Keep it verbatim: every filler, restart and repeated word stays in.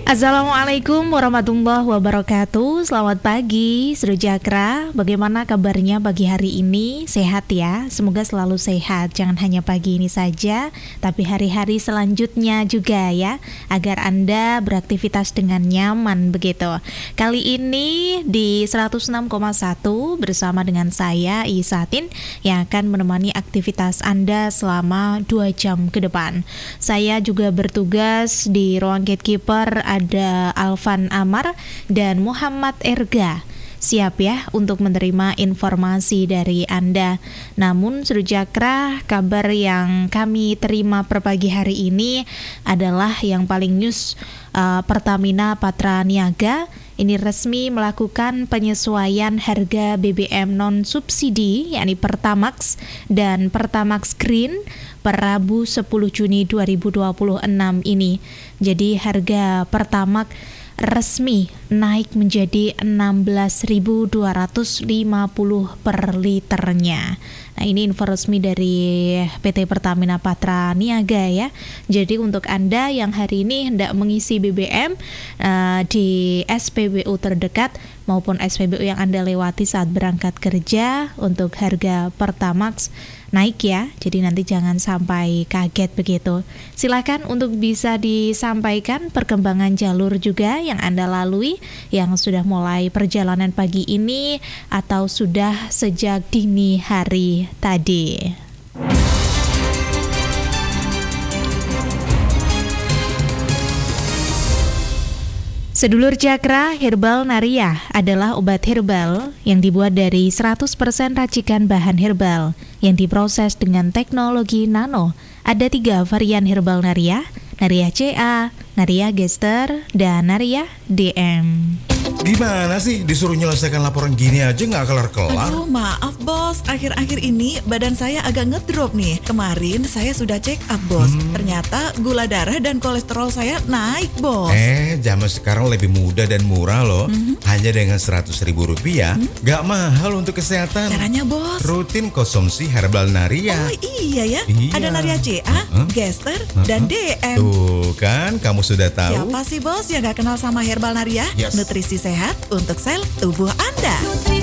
Assalamualaikum warahmatullahi wabarakatuh. Selamat pagi Serujakra. Bagaimana kabarnya pagi hari ini? Sehat ya? Semoga selalu sehat. Jangan hanya pagi ini saja, tapi hari-hari selanjutnya juga ya, agar Anda beraktivitas dengan nyaman begitu. Kali ini di seratus enam koma satu bersama dengan saya Isatin yang akan menemani aktivitas Anda selama dua jam ke depan. Saya juga bertugas di ruang gatekeeper, ada Alvan Amar dan Muhammad Erga. Siap ya untuk menerima informasi dari Anda. Namun Serujakra, kabar yang kami terima per pagi hari ini adalah yang paling news. uh, Pertamina Patra Niaga ini resmi melakukan penyesuaian harga B B M non-subsidi, yakni Pertamax dan Pertamax Green per Rabu sepuluh Juni dua ribu dua puluh enam ini. Jadi harga Pertamax resmi naik menjadi enam belas ribu dua ratus lima puluh per liternya. Nah, ini info resmi dari P T Pertamina Patra Niaga ya. Jadi untuk Anda yang hari ini hendak mengisi B B M uh, di S P B U terdekat maupun S P B U yang Anda lewati saat berangkat kerja, untuk harga Pertamax naik ya, jadi nanti jangan sampai kaget begitu. Silakan untuk bisa disampaikan perkembangan jalur juga yang Anda lalui, yang sudah mulai perjalanan pagi ini atau sudah sejak dini hari tadi. Sedulur Jakra, Herbal Naria adalah obat herbal yang dibuat dari seratus persen racikan bahan herbal yang diproses dengan teknologi nano. Ada tiga varian Herbal Naria, Naria C A, Naria Gester, dan Naria D M. Gimana sih disuruh nyelesaikan laporan gini aja nggak kelar-kelar? Aduh, maaf bos, akhir-akhir ini badan saya agak ngedrop nih. Kemarin saya sudah check up bos, hmm. ternyata gula darah dan kolesterol saya naik bos. Eh, zaman sekarang lebih mudah dan murah loh. Hmm. Hanya dengan seratus ribu rupiah, hmm? nggak mahal untuk kesehatan. Caranya bos? Rutin konsumsi Herbal Naria. Oh iya ya, iya. Ada Naria C A, uh-huh. Gester, uh-huh. dan D M. Tuh kan, kamu sudah tahu. Siapa sih bos yang nggak kenal sama Herbal Naria? Yes. Nutrisi sehat untuk sel tubuh Anda.